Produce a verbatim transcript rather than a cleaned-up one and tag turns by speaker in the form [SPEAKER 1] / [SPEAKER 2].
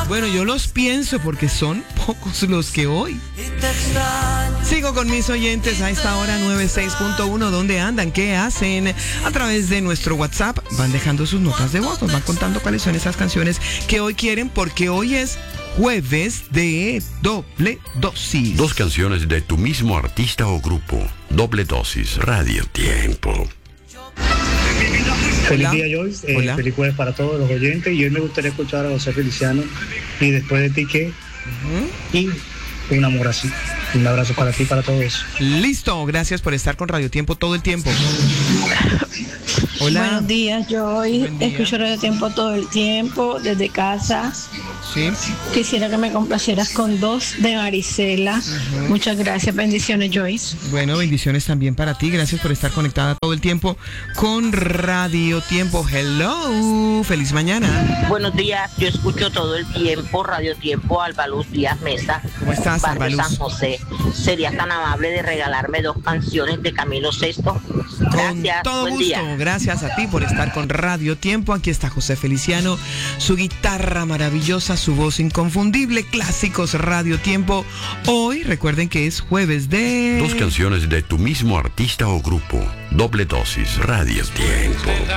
[SPEAKER 1] Bueno, yo los pienso porque son pocos los que hoy. Sigo con mis oyentes a esta hora noventa y seis punto uno. ¿Dónde andan? ¿Qué hacen? A través de nuestro WhatsApp van dejando sus notas de voz, nos van contando cuáles son esas canciones que hoy quieren, porque hoy es jueves de doble dosis.
[SPEAKER 2] Dos canciones de tu mismo artista o grupo. Doble dosis, Radio Tiempo.
[SPEAKER 3] Feliz día, Joyce. Eh, feliz jueves para todos los oyentes. Y hoy me gustaría escuchar a José Feliciano y Después de ti qué. Uh-huh. Y un amor así. Un abrazo para ti y para todos.
[SPEAKER 1] Listo, gracias por estar con Radio Tiempo todo el tiempo. Hola.
[SPEAKER 4] Buenos días, Joy. Escucho Radio Tiempo todo el tiempo, desde casa.
[SPEAKER 1] Sí.
[SPEAKER 4] Quisiera que me complacieras con dos de Marisela. Uh-huh. Muchas gracias, bendiciones, Joyce.
[SPEAKER 1] Bueno, bendiciones también para ti. Gracias por estar conectada todo el tiempo con Radio Tiempo. Hello, feliz mañana.
[SPEAKER 5] Buenos días, yo escucho todo el tiempo Radio Tiempo. Albaluz Díaz Mesa.
[SPEAKER 1] ¿Cómo estás, Albaluz?
[SPEAKER 5] San José. ¿Serías tan amable de regalarme dos canciones de Camilo Sesto? Gracias.
[SPEAKER 1] Con todo
[SPEAKER 5] buen
[SPEAKER 1] gusto.
[SPEAKER 5] Día.
[SPEAKER 1] Gracias a ti por estar con Radio Tiempo. Aquí está José Feliciano, su guitarra maravillosa, su voz inconfundible. Clásicos Radio Tiempo. Hoy recuerden que es jueves de...
[SPEAKER 2] Dos canciones de tu mismo artista o grupo. Doble dosis, Radio Tiempo.